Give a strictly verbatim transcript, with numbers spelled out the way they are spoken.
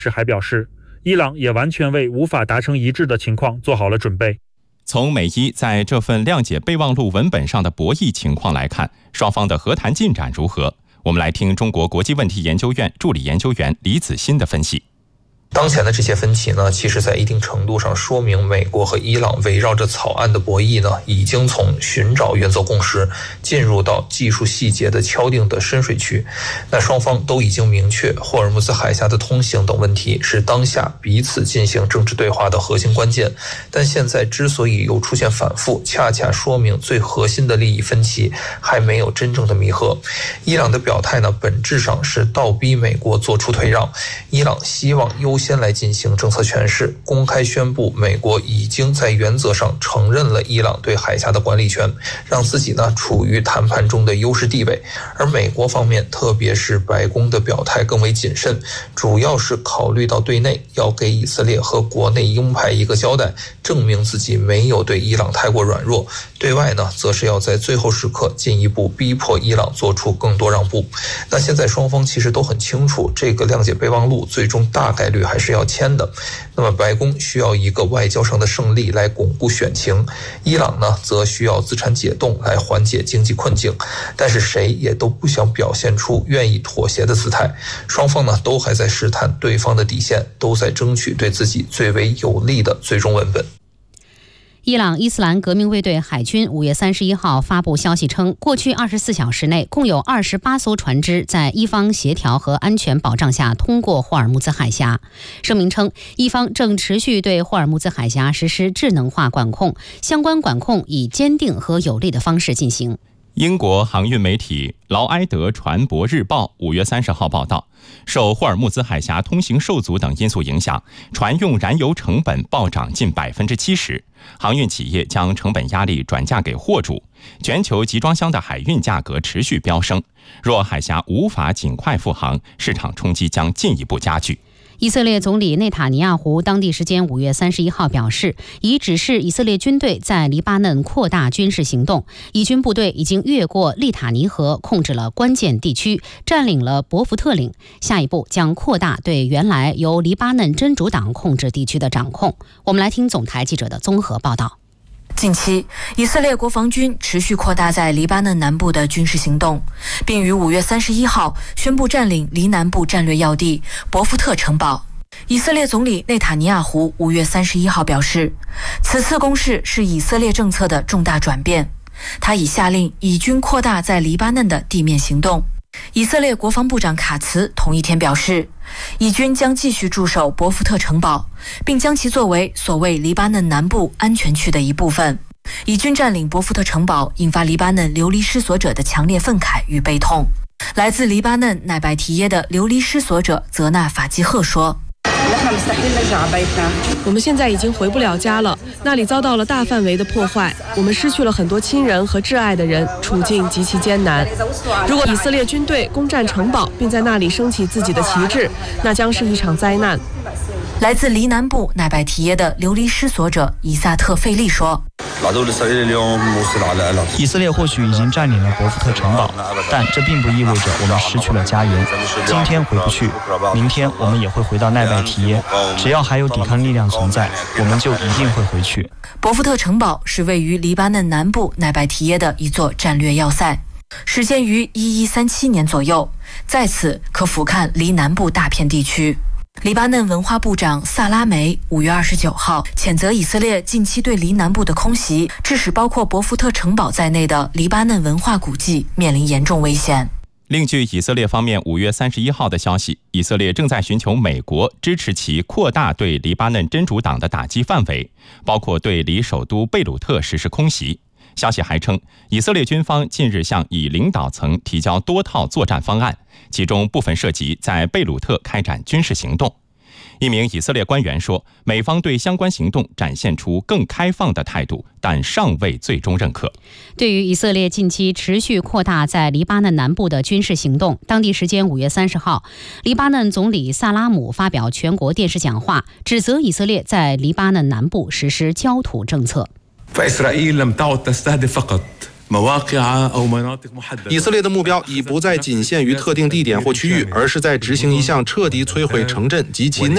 是还表示，伊朗也完全为无法达成一致的情况做好了准备。 从美伊在这份谅解备忘录文本上的博弈情况来看，双方的和谈进展如何？我们来听中国国际问题研究院助理研究员李子欣的分析。 当前的这些分歧呢，其实在一定程度上说明美国和伊朗围绕着草案的博弈呢，已经从寻找原则共识进入到技术细节的敲定的深水区。那双方都已经明确，霍尔木兹海峡的通行等问题是当下彼此进行政治对话的核心关键。但现在之所以又出现反复，恰恰说明最核心的利益分歧还没有真正的弥合。伊朗的表态呢，本质上是倒逼美国做出退让。伊朗希望优先来进行政策诠释，公开宣布美国已经在原则上承认了伊朗对海峡的管理权，让自己呢处于谈判中的优势地位。而美国方面，特别是白宫的表态更为谨慎，主要是考虑到对内要给以色列和国内鹰派一个交代，证明自己没有对伊朗太过软弱；对外呢，则是要在最后时刻进一步逼迫伊朗做出更多让步。那现在双方其实都很清楚，这个谅解备忘录最终大概率还是要签的。那么白宫需要一个外交上的胜利来巩固选情，伊朗呢则需要资产解冻来缓解经济困境。但是谁也都不想表现出愿意妥协的姿态，双方呢都还在试探对方的底线，都在争取对自己最为有利的最终文本。 伊朗伊斯兰革命卫队海军五月三十一号发布消息称，过去二十四小时内，共有二十八艘船只在伊方协调和安全保障下通过霍尔木兹海峡。声明称，伊方正持续对霍尔木兹海峡实施智能化管控，相关管控以坚定和有力的方式进行。 英国航运媒体劳埃德船舶日报五月三十号报道，受霍尔木兹海峡通行受阻等因素影响，船用燃油成本暴涨近百分之七十，航运企业将成本压力转嫁给货主，全球集装箱的海运价格持续飙升。若海峡无法尽快复航，市场冲击将进一步加剧。 以色列总理内塔尼亚胡当地时间五月三十一号表示，已指示以色列军队在黎巴嫩扩大军事行动，以军部队已经越过利塔尼河，控制了关键地区，占领了伯福特岭，下一步将扩大对原来由黎巴嫩真主党控制地区的掌控。我们来听总台记者的综合报道。 近期，以色列国防军持续扩大在黎巴嫩南部的军事行动，并于五月三十一号宣布占领黎南部战略要地伯福特城堡。以色列总理内塔尼亚胡五月三十一号表示，此次攻势是以色列政策的重大转变，他已下令以军扩大在黎巴嫩的地面行动。以色列国防部长卡茨同一天表示，以军将继续驻守伯福特城堡，并将其作为所谓黎巴嫩南部安全区的一部分。以军占领伯福特城堡，引发黎巴嫩流离失所者的强烈愤慨与悲痛。来自黎巴嫩奈拜提耶的流离失所者泽纳法基赫说， 我们现在已经回不了家了，那里遭到了大范围的破坏，我们失去了很多亲人和挚爱的人，处境极其艰难。如果以色列军队攻占城堡，并在那里升起自己的旗帜，那将是一场灾难。 来自黎南部奈拜提耶的流离失所者以萨特费利说， 以色列或许已经占领了伯福特城堡，但这并不意味着我们失去了家园。今天回不去，明天我们也会回到奈拜提耶，只要还有抵抗力量存在，我们就一定会回去。 伯福特城堡是位于黎巴嫩南部奈拜提耶的一座战略要塞，始建于一一三七年左右，在此可俯瞰黎南部大片地区。黎巴嫩文化部长萨拉梅五月二十九号谴责以色列近期对黎南部的空袭，致使包括伯福特城堡在内的黎巴嫩文化古迹面临严重危险。 另据以色列方面五月三十一号的消息，以色列正在寻求美国支持其扩大对黎巴嫩真主党的打击范围，包括对离首都贝鲁特实施空袭。消息还称，以色列军方近日向以领导层提交多套作战方案，其中部分涉及在贝鲁特开展军事行动。一名以色列官员说，美方对相关行动展现出更开放的态度，但尚未最终认可。 对于以色列近期持续扩大在黎巴嫩南部的军事行动，当地时间五月三十号，黎巴嫩总理萨拉姆发表全国电视讲话，指责以色列在黎巴嫩南部实施焦土政策。 以色列的目标已不再仅限于特定地点或区域，而是在执行一项彻底摧毁城镇及其内